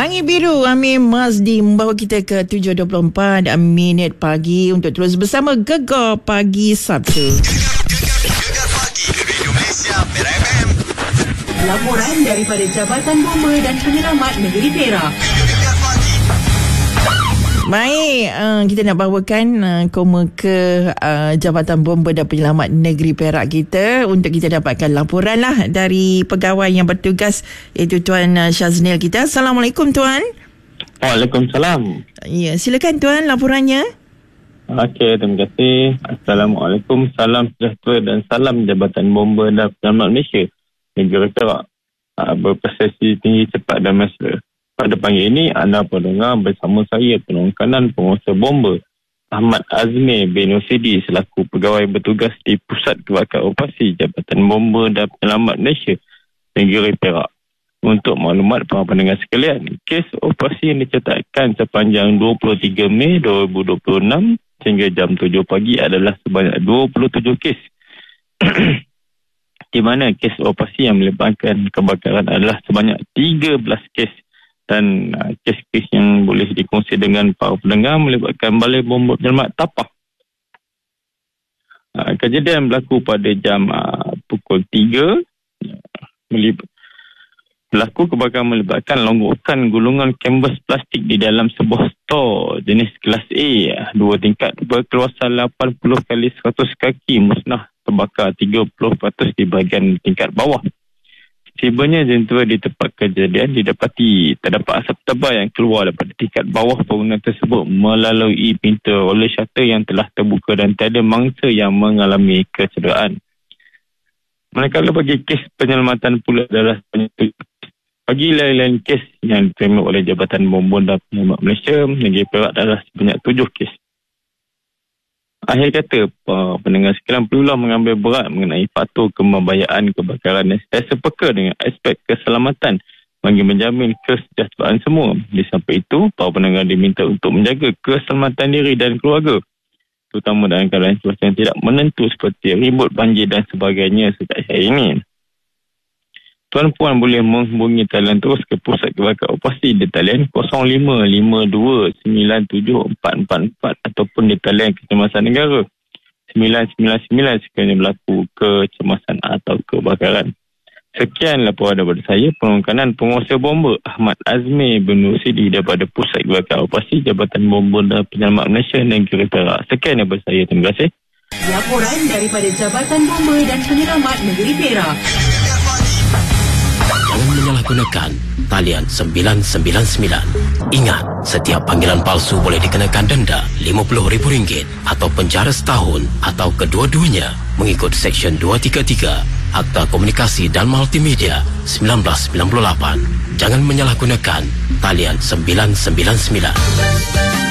Langit Biru Amir Mazdi membawa kita ke 7.24 minit pagi untuk terus bersama Gegar Pagi Sabtu. Gegar Pagi Radio Malaysia PRFM. Laporan daripada Jabatan Bomba dan Penyelamat Negeri Perak. Gegar Pagi. Baik, kita nak bawakan koma ke Jabatan Bomba dan Penyelamat Negeri Perak kita untuk kita dapatkan laporan lah dari pegawai yang bertugas, iaitu Tuan Syaznil kita. Assalamualaikum Tuan. Waalaikumsalam. Ya, silakan Tuan laporannya. Okey, terima kasih. Assalamualaikum, salam sejahtera dan salam Jabatan Bomba dan Penyelamat Malaysia Negeri Perak, berprestasi tinggi, cepat dan mesra. Pada pagi ini, anda pendengar bersama saya, penongkanan penguasa bomba Ahmad Azmi bin Usidi selaku pegawai bertugas di Pusat Kebakaran Operasi Jabatan Bomba dan Penyelamat Malaysia Negeri Perak. Untuk maklumat para pendengar sekalian, kes operasi yang dicatatkan sepanjang 23 Mei 2026 sehingga jam 7 pagi adalah sebanyak 27 kes. Di mana kes operasi yang melibatkan kebakaran adalah sebanyak 13 kes. Dan kes-kes yang boleh dikongsi dengan para pendengar melibatkan Balai Bomba Penyelamat Tapah. Kejadian berlaku pada jam pukul 3. Berlaku kebakaran melibatkan longgokan gulungan kanvas plastik di dalam sebuah stor jenis kelas A, 2 tingkat berkeluasan 80 x 100 kaki musnah, terbakar 30% di bahagian tingkat bawah. Tibanya jentera di tempat kejadian didapati terdapat asap tebal yang keluar daripada tingkat bawah bangunan tersebut melalui pintu roller shutter yang telah terbuka dan tiada mangsa yang mengalami kecederaan. Manakala bagi kes penyelamatan pula adalah bagi lain-lain kes yang diterima oleh Jabatan Bomba dan Penyelamat Malaysia Negeri Perak adalah sebanyak 7 kes. Akhir kata, pendengar sekalian perlulah mengambil berat mengenai faktor kemambayaan kebakaran dan sentiasa peka dengan aspek keselamatan bagi menjamin kesejahteraan semua. Di samping itu, para pendengar diminta untuk menjaga keselamatan diri dan keluarga, terutama dalam keadaan cuaca yang tidak menentu seperti ribut, banjir dan sebagainya sejak hari ini. Tuan-puan boleh menghubungi talian terus ke Pusat Kebakaran Operasi di talian 0552974444 ataupun di talian Kecemasan Negara 999 sekiranya berlaku kecemasan atau kebakaran. Sekian laporan daripada saya, penongkanan penguasa bomba Ahmad Azmi bin Usidi daripada Pusat Kebakaran Operasi Jabatan Bomba dan Penyelamat Malaysia Negeri Perak. Sekian daripada saya, terima kasih. Laporan daripada Jabatan Bomba dan Penyelamat Negeri Perak. Jangan menyalahgunakan talian 999. Ingat, setiap panggilan palsu boleh dikenakan denda RM50,000 atau penjara setahun atau kedua-duanya mengikut Seksyen 233 Akta Komunikasi dan Multimedia 1998. Jangan menyalahgunakan talian 999.